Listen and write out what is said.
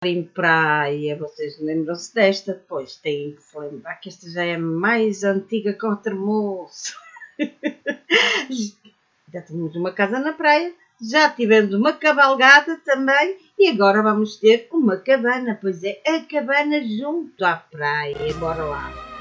em praia, vocês lembram-se desta? Pois têm que se lembrar que esta já é mais antiga que o termoço. Já tínhamos uma casa na praia, já tivemos uma cavalgada também e agora vamos ter uma cabana, pois é, a cabana junto à praia. Bora lá!